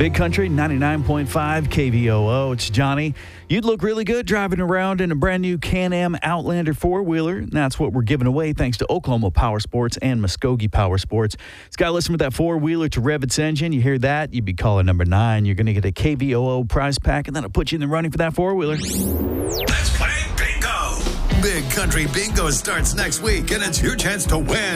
Big Country 99.5 KVOO. It's Johnny. You'd look really good driving around in a brand new Can-Am Outlander four-wheeler. And that's what we're giving away thanks to Oklahoma Power Sports and Muskogee Power Sports. It's got to listen with that four-wheeler to rev its engine. You hear that, you'd be calling number 9. You're going to get a KVOO prize pack, and that'll put you in the running for that four-wheeler. Let's play bingo. Big Country Bingo starts next week, and it's your chance to win.